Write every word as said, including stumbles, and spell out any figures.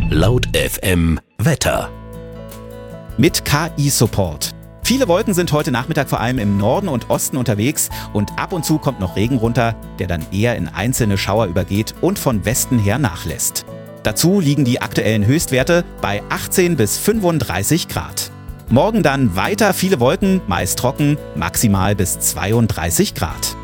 Laut F M Wetter. Mit K I-Support. Viele Wolken sind heute Nachmittag vor allem im Norden und Osten unterwegs und ab und zu kommt noch Regen runter, der dann eher in einzelne Schauer übergeht und von Westen her nachlässt. Dazu liegen die aktuellen Höchstwerte bei achtzehn bis fünfunddreißig Grad. Morgen dann weiter viele Wolken, meist trocken, maximal bis zweiunddreißig Grad.